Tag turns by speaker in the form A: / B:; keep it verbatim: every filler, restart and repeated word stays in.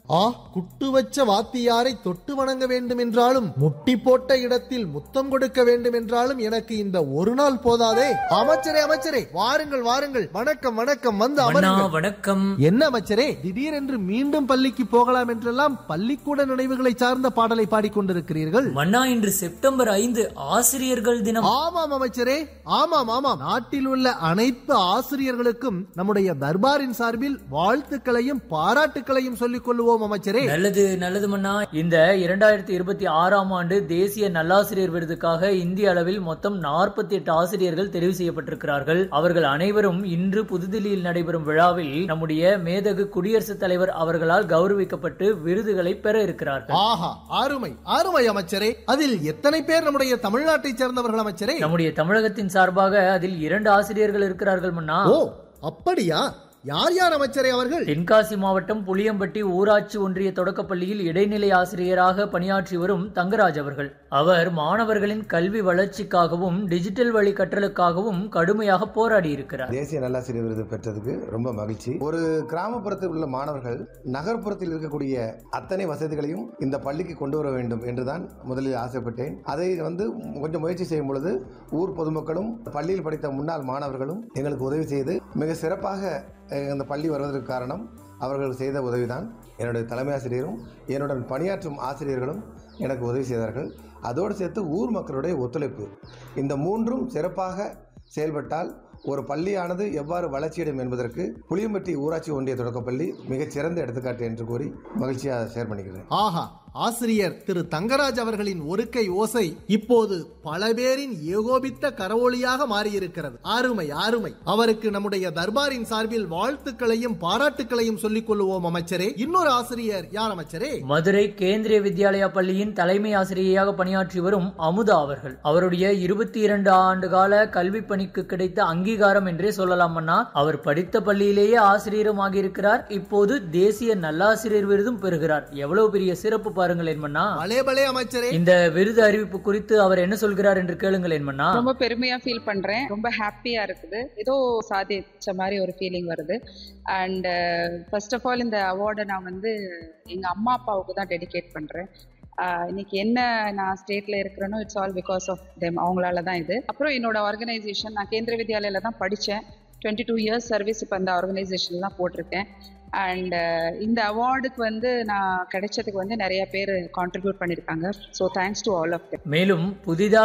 A: ஆ, good வச்ச வாத்தியாரை தொட்டு வணங்க வேண்டும் என்றாலும், முட்டி போட்ட இடத்தில் முத்தம் கொடுக்க வேண்டும் என்றாலும் எனக்கு இந்த ஒரு நாள் போதாதே. அமைச்சரே அமைச்சரே, வாருங்கள் வாருங்கள், வணக்கம் வணக்கம், வந்து அமருங்கள்.
B: வணக்கம்.
A: என்ன அமைச்சரே, திடீரென்று மீண்டும் பள்ளிக்கு போகலாம் என்றெல்லாம் பள்ளிக்கூட நினைவுகளை சார்ந்த பாடலை பாடிக்கொண்டிருக்கிறீர்கள்?
B: மன்னா, இன்று செப்டம்பர் ஐந்து ஆசிரியர்கள் தினம்.
A: ஆமாம் அமைச்சரே, ஆமாம் ஆமாம். நாட்டில் உள்ள அனைத்து ஆசிரியர்களுக்கும் நம்முடைய தர்பாரின் சார்பில் வாழ்த்துக்களையும் பாராட்டுக்களையும் சொல்லிக் கொள்வோம் அமைச்சரே.
B: நல்லது நல்லது மன்னா. இந்த இரண்டாயிரத்தி இருபத்தி ஆறாம் ஆண்டு தேசிய நல்லாசிரியர் விருதுக்காக இந்திய அளவில் மொத்தம் நாற்பத்தி எட்டு ஆசிரியர்கள் தெரிவு செய்யப்பட்டிருக்கிறார்கள். அவர்கள் அனைவரும் இன்று புதுதில்லியில் நடைபெறும் விழாவில் நம்முடைய மேதகு குடியரசுத் தலைவர் அவர்களால் கௌரவிக்கப்பட்டு விருதுகளை பெற இருக்கிறார்கள்.
A: ஆஹா, அருமை அருமை அமைச்சரே. அதில் எத்தனை பேர் நம்முடைய தமிழ்நாட்டை சேர்ந்தவர்கள் அமைச்சரே?
B: நம்முடைய தமிழகத்தின் சார்பாக அதில் இரண்டு ஆசிரியர்கள் இருக்கிறார்கள் மன்னா.
A: ஓ, அப்படியா? யார் யார் அமைச்சரே அவர்கள்?
B: தென்காசி மாவட்டம் புளியம்பட்டி ஊராட்சி ஒன்றிய தொடக்கப்பள்ளியில் இடைநிலை ஆசிரியராக பணியாற்றி வரும் தங்கராஜ் அவர்கள். அவர் மாணவர்களின் கல்வி வளர்ச்சிக்காகவும் டிஜிட்டல் வழி கற்றலுக்காகவும் கடுமையாக போராடி இருக்கிறார்.
C: தேசிய நல்லாசிரியர் விருது பெற்றதுக்கு ரொம்ப மகிழ்ச்சி. ஒரு கிராமப்புறத்தில் உள்ள மாணவர்கள் நகர்ப்புறத்தில் இருக்கக்கூடிய அத்தனை வசதிகளையும் இந்த பள்ளிக்கு கொண்டு வர வேண்டும் என்றுதான் முதலில் ஆசைப்பட்டேன். அதை வந்து கொஞ்சம் முயற்சி செய்யும் பொழுது ஊர் பொதுமக்களும் பள்ளியில் படித்த முன்னாள் மாணவர்களும் எங்களுக்கு உதவி செய்து மிக சிறப்பாக அந்த பள்ளி வருவதற்கு காரணம் அவர்கள் செய்த உதவிதான். என்னுடைய தலைமை ஆசிரியரும் என்னுடன் பணியாற்றும் ஆசிரியர்களும் எனக்கு உதவி செய்தார்கள். அதோடு சேர்த்து ஊர் மக்களுடைய ஒத்துழைப்பு, இந்த மூன்றும் சிறப்பாக செயல்பட்டால் ஒரு பள்ளியானது எவ்வாறு வளர்ச்சியடையும் என்பதற்கு புளியம்பட்டி ஊராட்சி ஒன்றிய தொடக்கப்பள்ளி மிகச் சிறந்த எடுத்துக்காட்டு என்று கூறி மகிழ்ச்சியாக ஷேர் பண்ணிக்கிறேன்.
A: ஆஹா, ஆசிரியர் திரு தங்கராஜ் அவர்களின் ஒருக்கை ஓசை இப்போது பல பேரின் ஏகோபித்த கரவொலியாக மாறியிருக்கிறது. அருமை அருமை. அவருக்கு நம்முடைய தர்பாரின் சார்பில் வாழ்த்துக்களையும் பாராட்டுக்களையும் சொல்லிக் கொள்வோம் அமைச்சரே. இன்னொரு ஆசிரியர் யார் அமைச்சரே?
B: மதுரை கேந்திரிய வித்யாலயா பள்ளியின் தலைமை ஆசிரியையாக பணியாற்றி வரும் அமுதா அவர்கள். அவருடைய இருபத்தி இரண்டு ஆண்டு கால கல்வி பணிக்கு கிடைத்த அங்கீகாரம் என்றே சொல்லலாம் அண்ணா. அவர் படித்த பள்ளியிலேயே ஆசிரியரும் ஆகியிருக்கிறார். இப்போது தேசிய நல்லாசிரியர் விருதும் பெறுகிறார். எவ்வளவு பெரிய சிறப்பு பாருங்களேன் மன்னா.
A: அமைச்சரே,
B: இந்த விருது அறிவிப்பு குறித்து அவர் என்ன சொல்கிறார் என்று கேளுங்களேன் மன்னா.
D: ரொம்ப பெருமையா ஃபீல் பண்றேன். ரொம்ப ஹாப்பியா இருக்குது. ஏதோ சாதிச்ச மாதிரி ஒரு ஃபீலிங் வருது. அண்ட் ஃபர்ஸ்ட் ஆஃப் ஆல் இந்த அவார்டை நான் வந்து எங்க அம்மா அப்பாவுக்கு தான் டெடிகேட் பண்றேன். இன்னைக்கு என்ன நான் ஸ்டேட்ல இருக்கிறேனோ it's all because of them. அவங்களால தான் இது. அப்புறம் என்னோட ஆர்கனைசேஷன், நான் கேந்திர வித்யாலயில தான் படித்தேன். டுவெண்ட்டி டூ இயர்ஸ் சர்வீஸ் இப்போ அந்த ஆர்கனைசேஷன்ல தான் போட்டிருக்கேன். அண்ட் இந்த அவார்டுக்கு வந்து நான் கிடைச்சதுக்கு வந்து நிறைய பேர் கான்ட்ரிபியூட் பண்ணியிருக்காங்க. So thanks to all of them.
B: மேலும் புதிதாக